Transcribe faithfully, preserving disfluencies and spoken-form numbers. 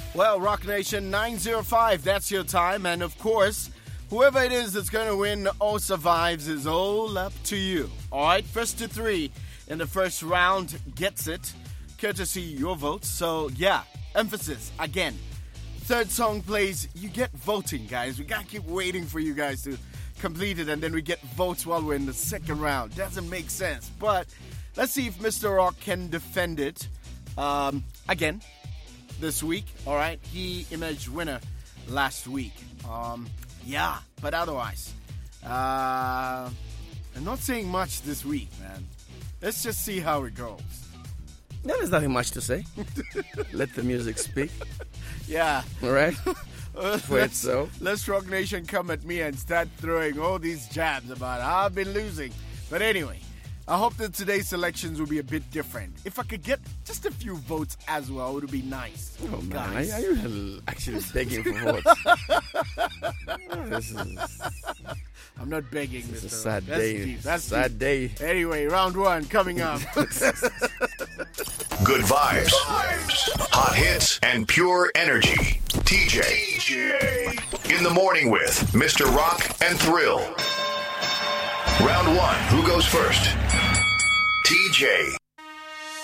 Well, Rock Nation nine oh five, that's your time. And of course, whoever it is that's going to win or survives is all up to you. All right, first to three in the first round gets it, courtesy your votes. So, yeah, emphasis, again. Third song plays, you get voting, guys. We got to keep waiting for you guys to complete it, and then we get votes while we're in the second round. Doesn't make sense. But let's see if Mister Rock can defend it um, again this week. All right, he emerged winner last week. Um, yeah, but otherwise, uh, I'm not saying much this week, man. Let's just see how it goes. No, there's nothing much to say. Let the music speak. Yeah. All right? Uh, For it so. Let's Rock Nation come at me and start throwing all these jabs about how I've been losing. But anyway, I hope that today's selections will be a bit different. If I could get just a few votes as well, it would be nice. Oh, man. Guys. Are you actually begging for votes? Oh, this is... I'm not begging, It's Mister a sad That's day. deep. That's sad deep. day. Anyway, round one coming up. Good vibes, hot hits, and pure energy. T J. T J. In the morning with Mister Rock and Thrill. Round one. Who goes first? T J.